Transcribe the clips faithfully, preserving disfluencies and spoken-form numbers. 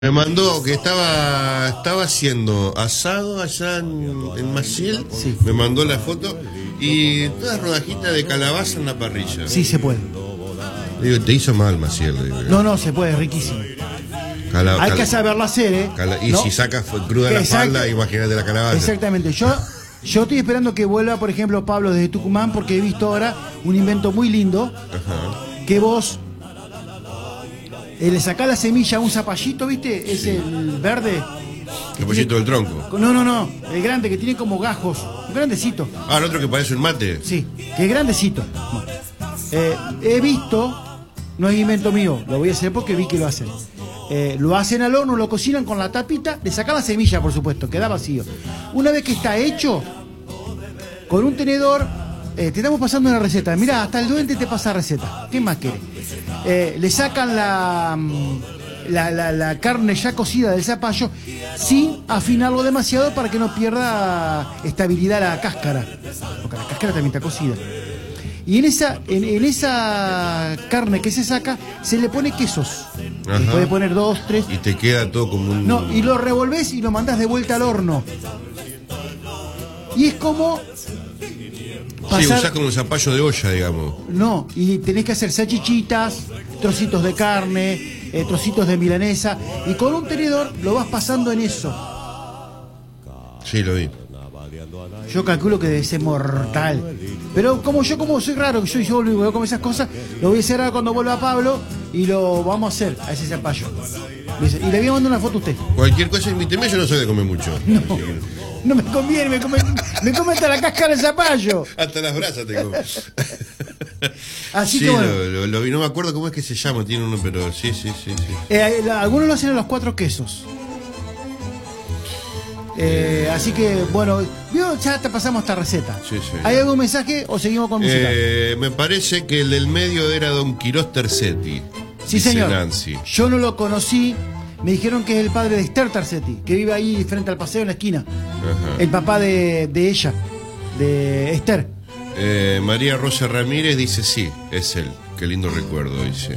Me mandó que estaba estaba haciendo asado allá en, en Maciel, sí. Me mandó la foto y todas rodajitas de calabaza en la parrilla. Sí, se puede. Digo, te hizo mal Maciel. Digo. No, no, se puede, riquísimo. Cala, Hay cala, que saberlo hacer, ¿eh? Cala, y ¿no? si sacas cruda la Exacto. espalda, imagínate la calabaza. Exactamente. Yo, yo estoy esperando que vuelva, por ejemplo, Pablo desde Tucumán, porque he visto ahora un invento muy lindo. Ajá. Que vos eh, le sacás la semilla a un zapallito, ¿viste? Es Sí. el verde. Zapallito del tronco. No, no, no. El grande que tiene como gajos. Un grandecito. Ah, el otro que parece un mate. Sí, que es grandecito. Eh, he visto, no es invento mío, lo voy a hacer porque vi que lo hacen. Eh, lo hacen al horno, lo cocinan con la tapita, le sacan la semilla, por supuesto, queda vacío. Una vez que está hecho, con un tenedor, eh, te estamos pasando una receta. Mirá, hasta el duende te pasa receta. ¿Qué más querés? Eh, le sacan la, la, la, la carne ya cocida del zapallo sin afinarlo demasiado para que no pierda estabilidad la cáscara. Porque la cáscara también está cocida. Y en esa, en, en esa carne que se saca, se le pone quesos. Ajá. Se puede poner dos, tres. Y te queda todo como un... No, y lo revolvés y lo mandás de vuelta al horno. Y es como pasar... Sí, usás como un zapallo de olla, digamos. No, y tenés que hacer salchichitas, trocitos de carne, eh, trocitos de milanesa, y con un tenedor lo vas pasando en eso. Sí, lo vi. Yo calculo que debe ser mortal. Pero como yo como soy raro, que soy yo único que como esas cosas, lo voy a hacer ahora cuando vuelva Pablo y lo vamos a hacer a ese zapallo. Y le voy a mandar una foto a usted. Cualquier cosa invíteme, yo no soy de comer mucho. No, no me conviene, me come, me come hasta la cáscara del zapallo. Hasta las brasas tengo. Así Sí, que bueno. lo, lo, lo vi, no me acuerdo cómo es que se llama, tiene uno, pero sí, sí, sí, sí. Eh, algunos lo hacen a los cuatro quesos. Eh, así que, bueno, ¿vio? Ya te pasamos esta receta. Sí, sí. ¿Hay algún mensaje o seguimos con música? Eh, me parece que el del medio era Don Quirós Tercetti. Sí, dice señor. Nancy. Yo no lo conocí. Me dijeron que es el padre de Esther Tercetti, que vive ahí frente al paseo en la esquina. Ajá. El papá de, de ella, de Esther. Eh, María Rosa Ramírez dice sí, es él. Qué lindo recuerdo, dice.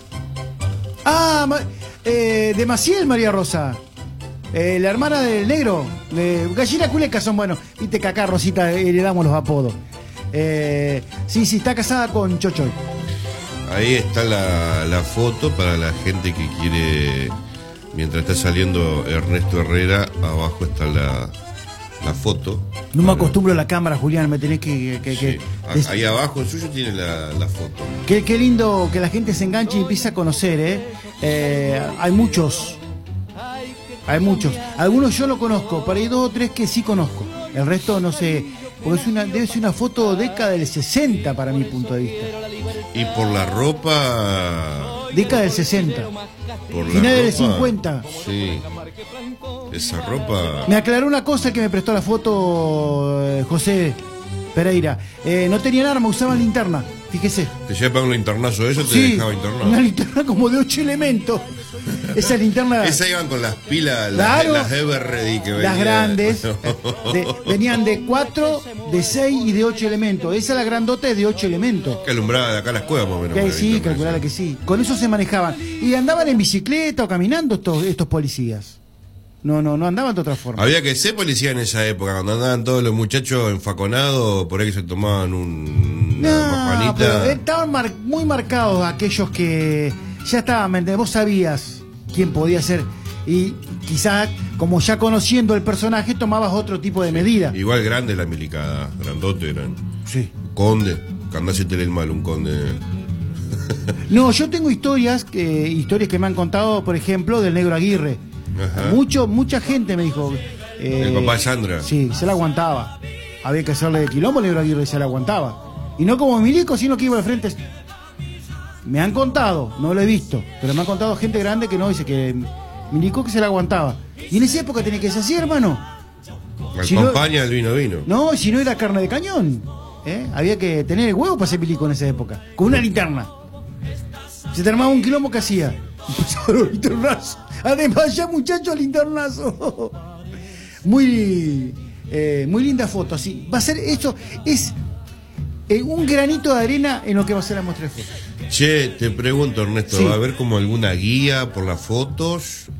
Ah, ma- eh, de Maciel, María Rosa. Eh, la hermana del negro. De Gallina Culeca son buenos. Viste que acá, Rosita, heredamos los apodos. Eh, sí, sí, está casada con Chochoy. Ahí está la, la foto para la gente que quiere. Mientras está saliendo Ernesto Herrera, abajo está la, la foto. No me acostumbro a la cámara, Julián, me tenés que... que, que- Sí. Ahí abajo, el suyo tiene la, la foto. Qué, qué lindo que la gente se enganche y empiece a conocer, ¿eh? Eh, hay muchos. Hay muchos. Algunos yo lo conozco, pero hay dos o tres que sí conozco. El resto no sé. Porque es una, debe ser una foto década del sesenta para mi punto de vista. Y por la ropa. Década del sesenta. Por la Final del ropa, cincuenta. Sí. Esa ropa. Me aclaró una cosa el que me prestó la foto, eh, José Pereira. Eh, no tenían arma, usaban linterna. Fíjese. Te lleva un linternazo de eso, te Sí, dejaba internado. una linterna como de ocho elementos. Esa linterna... Esa iban con las pilas, Claro. las, las Everready que venían. Las grandes de- venían de cuatro, de seis y de ocho elementos. Esa la grandota es de ocho elementos. Que alumbraba de acá las cuevas, más o menos. Que con la sí, linterna calcularla esa. que sí. Con eso se manejaban. Y andaban en bicicleta o caminando estos, estos policías. No, no, no andaban de otra forma. Había que ser policía en esa época, cuando andaban todos los muchachos enfaconados, por ahí que se tomaban un, una No, majuanita. pero estaban mar- muy marcados aquellos que ya estaban, ¿me entendés? Vos sabías quién podía ser. Y quizás, como ya conociendo el personaje, tomabas otro tipo de medida. Igual grande la milicada, grandote eran. Sí. Conde, que andase el mal, un conde. No, yo tengo historias que, historias que me han contado, por ejemplo, del Negro Aguirre. Ajá. Mucho, mucha gente me dijo. eh, El papá de Sandra. Sí, se la aguantaba. Había que hacerle de quilombo al Negro Aguirre y se la aguantaba. Y no como milico, sino que iba al frente. Me han contado, no lo he visto, pero me han contado gente grande que no, dice que milico que se la aguantaba. Y en esa época tenía que ser así, hermano. Si no- Acompaña el vino vino. No, si no era carne de cañón. ¿eh? Había que tener el huevo para ser milico en esa época. Con una linterna. Se te armaba un quilombo que hacía. Solo linternazo. Además, ya muchacho, linternazo. Muy, eh, muy linda foto. Así. Va a ser esto. Es eh, un granito de arena en lo que va a ser la muestra de fotos. Che, te pregunto, Ernesto, Sí. ¿va a haber como alguna guía por las fotos